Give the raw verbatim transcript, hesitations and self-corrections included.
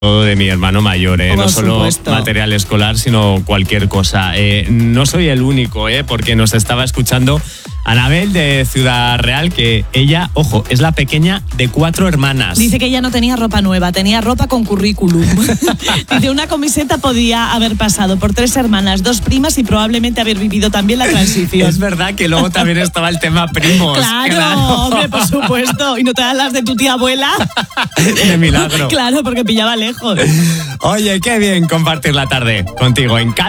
de mi hermano mayor, ¿eh? No solo supuesto. material escolar, sino cualquier cosa. Eh, no soy el único, ¿eh? Porque nos estaba escuchando Anabel de Ciudad Real, que ella, ojo, es la pequeña de cuatro hermanas. Dice que ella no tenía ropa nueva, tenía ropa con currículum. Dice, una camiseta podía haber pasado por tres hermanas, dos primas y probablemente haber vivido también la transición. Es verdad que luego también estaba el tema primos. Claro, claro. hombre, por supuesto. Y no te dan las de tu tía abuela. De milagro. Claro, porque pillaba lejos. Oye, qué bien compartir la tarde contigo en Cada